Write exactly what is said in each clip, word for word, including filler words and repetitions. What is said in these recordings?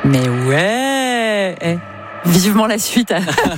Mais ouais eh. Vivement la suite.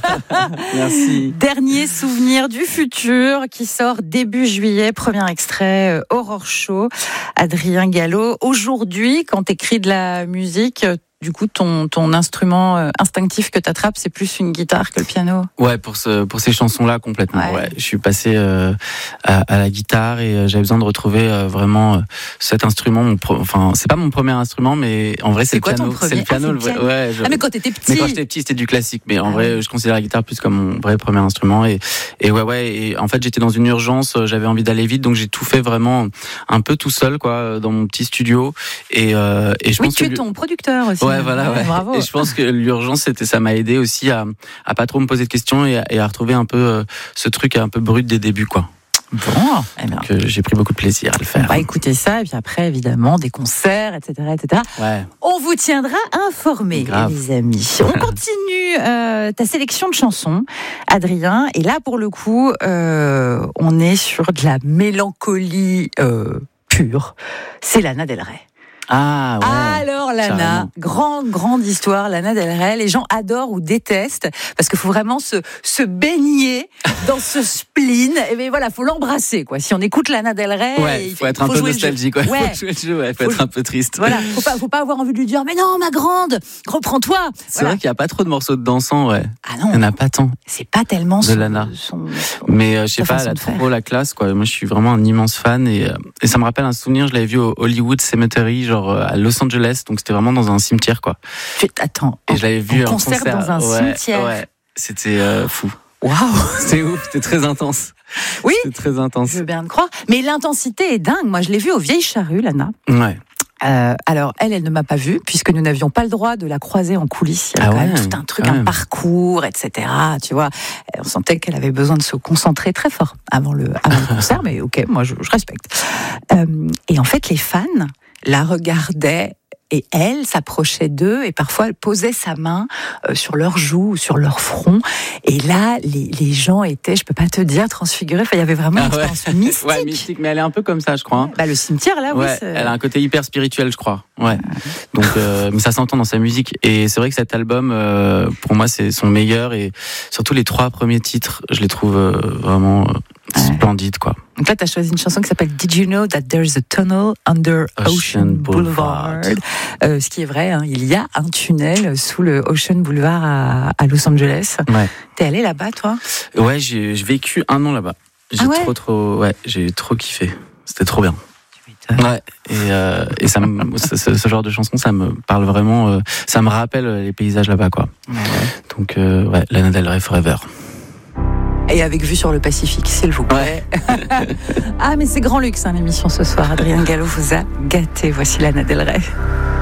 Merci. Dernier souvenir du futur qui sort début juillet. Premier extrait, euh, Aurore Show. Adrien Gallo. Aujourd'hui, quand t'écris de la musique, du coup, ton, ton instrument euh, instinctif que t'attrapes, c'est plus une guitare que le piano. Ouais, pour ce, pour ces chansons-là, complètement. Ouais. Ouais. Je suis passé euh, à, à la guitare et euh, j'avais besoin de retrouver euh, vraiment euh, cet instrument. Mon pro... Enfin, c'est pas mon premier instrument, mais en vrai, c'est, C'est le quoi piano. ton premier ? C'est le piano. Ah, le c'est le vrai. Ouais, je... Ah, mais quand t'étais petit. Mais quand j'étais petit, c'était du classique. Mais en ah, vrai, oui. je considère la guitare plus comme mon vrai premier instrument. Et, et ouais, ouais. Et en fait, j'étais dans une urgence. J'avais envie d'aller vite, donc j'ai tout fait vraiment un peu tout seul, quoi, dans mon petit studio. Et, euh, et je Oui, pense tu que es ton producteur aussi. Ouais, voilà. Ouais. Bravo. Et je pense que l'urgence, c'était, ça m'a aidé aussi à, à pas trop me poser de questions et à, et à retrouver un peu euh, ce truc un peu brut des débuts, quoi. Bon, eh bien. Donc, euh, j'ai pris beaucoup de plaisir à le faire. On va écouter ça, et puis après, évidemment, des concerts, et cetera, et cetera. Ouais. On vous tiendra informés, Grave. les amis. On continue euh, ta sélection de chansons, Adrien. Et là, pour le coup, euh, on est sur de la mélancolie euh, pure. C'est Lana Del Rey. Ah ouais. Alors Lana, carrément. grande grande histoire, Lana Del Rey. Les gens adorent ou détestent parce qu'il faut vraiment se se baigner dans ce spleen. Et mais voilà, faut l'embrasser quoi. Si on écoute Lana Del Rey, Ouais, il faut être un faut peu jouer le jeu. nostalgique, ouais. Ouais. Faut jouer le jeu, ouais. Faut Faut- être un peu triste. Voilà, faut pas faut pas avoir envie de lui dire mais non ma grande, reprends-toi. C'est Voilà. vrai qu'il y a pas trop de morceaux de dansant, ouais. Ah Il y en non, a pas tant. c'est pas tellement De son, Lana. son- son- Mais euh, je sais sa pas, façon elle a de faire. trop la classe, quoi. Moi, je suis vraiment un immense fan et, euh, et ça me rappelle un souvenir. Je l'avais vu au Hollywood Cemetery, genre euh, à Los Angeles, donc c'était vraiment dans un cimetière, quoi. Tu- Attends, Et je l'avais vu en en concert dans un ouais, cimetière. Ouais, c'était euh, fou. waouh. C'était ouf, c'était très intense. Oui. C'était très intense. Je veux bien te croire, mais l'intensité est dingue. Moi, je l'ai vue aux Vieilles Charrues, Lana. Ouais. Euh, alors, elle, elle ne m'a pas vue, puisque nous n'avions pas le droit de la croiser en coulisses. Il y a Ah quand même ouais, tout un truc, quand un même. parcours, et cetera. Tu vois, on sentait qu'elle avait besoin de se concentrer très fort avant le, avant le concert, mais ok, moi, je, je respecte. Euh, et en fait, les fans la regardaient. Et elle s'approchait d'eux et parfois elle posait sa main euh, sur leur joue ou sur leur front. Et là, les, les gens étaient, je peux pas te dire, transfigurés. Enfin, il y avait vraiment une Ah ouais. expérience mystique. Ouais, mystique, mais elle est un peu comme ça, je crois. hein. Bah, le cimetière, là, Ouais, oui. c'est- elle a un côté hyper spirituel, je crois. Ouais. Donc, euh, mais ça s'entend dans sa musique. Et c'est vrai que cet album, euh, pour moi, c'est son meilleur. Et surtout les trois premiers titres, je les trouve euh, vraiment euh, Ouais. splendides, quoi. Donc là, tu as choisi une chanson qui s'appelle Did You Know That There's a Tunnel Under Ocean, Ocean Boulevard, Boulevard. Euh, Ce qui est vrai, hein, il y a un tunnel sous le Ocean Boulevard à, à Los Angeles. Ouais. T'es allé là-bas, toi? Ouais, j'ai, j'ai vécu un an là-bas. J'ai Ah ouais trop, trop, ouais, j'ai trop kiffé. C'était trop bien. Ouais. Et, euh, et ça me, ce, ce- ce genre de chanson, ça me parle vraiment. euh, ça me rappelle les paysages là-bas, quoi. Ouais. Donc, euh, ouais, Lana Del Rey Forever. Et avec vue sur le Pacifique, s'il vous plaît. Ah, mais c'est grand luxe, hein, l'émission ce soir. Adrien Gallo vous a gâté. Voici Lana Del Rey.